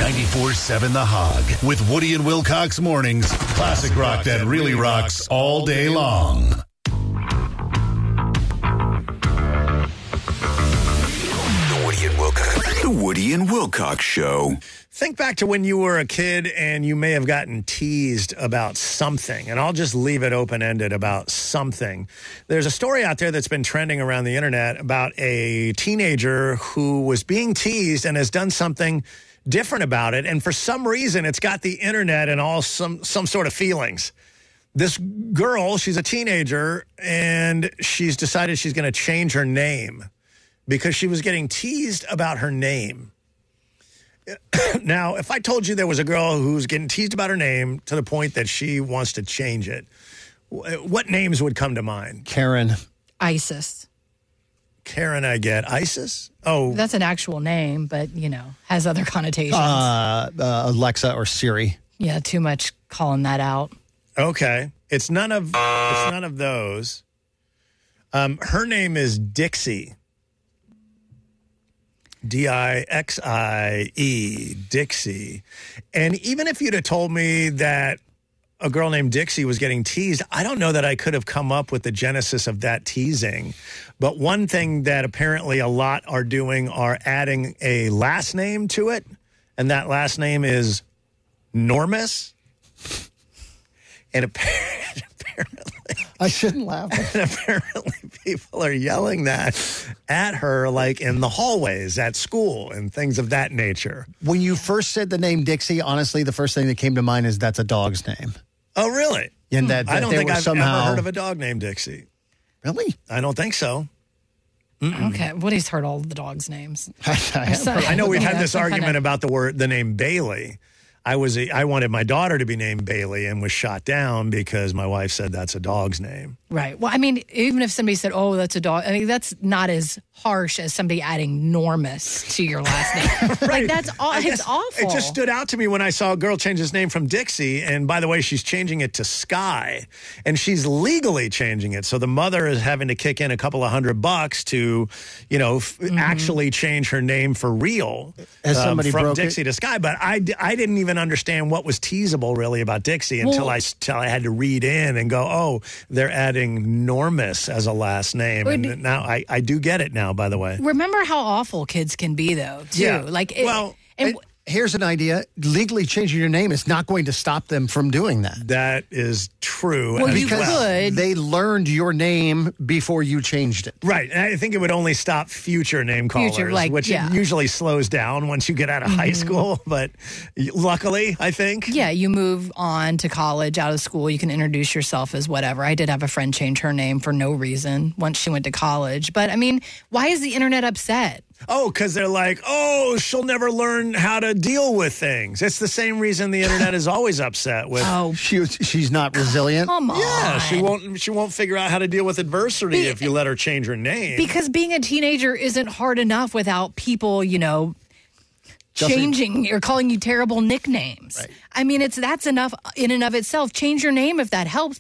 94.7 The Hog with Woody and Wilcox mornings. Classic rock that really rocks all day long. The Woody and Wilcox Show. Think back to when you were a kid and you may have gotten teased about something, and I'll just leave it open-ended about something. There's a story out there that's been trending around the internet about a teenager who was being teased and has done something different about it, and for some reason it's got the internet and all some sort of feelings. This girl, she's a teenager, and she's decided she's going to change her name because she was getting teased about her name. Now, if I told you there was a girl who's getting teased about her name to the point that she wants to change it, what names would come to mind? Karen. Isis. Karen, I get. Isis? Oh. That's an actual name, but, has other connotations. Alexa or Siri. Yeah, too much calling that out. Okay. It's none of those. Her name is Dixie. D-I-X-I-E, Dixie. And even if you'd have told me that a girl named Dixie was getting teased, I don't know that I could have come up with the genesis of that teasing. But one thing that apparently a lot are doing are adding a last name to it, and that last name is Normus. And apparently... I shouldn't laugh. And apparently people are yelling that at her, like in the hallways at school and things of that nature. When you first said the name Dixie, honestly, the first thing that came to mind is that's a dog's name. Oh, really? And that I don't think I've somehow... ever heard of a dog named Dixie. Really? I don't think so. Okay, Woody's heard all the dogs' names. I know we've had this argument about the name Bailey. I wanted my daughter to be named Bailey and was shot down because my wife said that's a dog's name. Right. Well, I mean, even if somebody said, oh, that's a dog, I mean, that's not as harsh as somebody adding Normus to your last name. Right. Like, it's awful. It just stood out to me when I saw a girl change his name from Dixie. And by the way, she's changing it to Sky. And she's legally changing it. So the mother is having to kick in a couple of $100 to, actually change her name for real. As somebody from broke Dixie it? to Sky. But I didn't even understand what was teasable really about Dixie until I had to read in and go, oh, they're adding Normus as a last name. And now I do get it now, by the way. Remember how awful kids can be, though, too. Yeah. Here's an idea. Legally changing your name is not going to stop them from doing that. That is true. Well, you because could. They learned your name before you changed it. Right. And I think it would only stop future name callers, which it usually slows down once you get out of high school. But luckily, I think. Yeah, you move on to college, out of school. You can introduce yourself as whatever. I did have a friend change her name for no reason once she went to college. But, I mean, why is the internet upset? Oh, because they're like, oh, she'll never learn how to deal with things. It's the same reason the internet is always upset with. Oh, she's not resilient. Come on. Yeah, she won't figure out how to deal with adversity if you let her change her name. Because being a teenager isn't hard enough without people, changing or calling you terrible nicknames. Right. I mean, that's enough in and of itself. Change your name if that helps.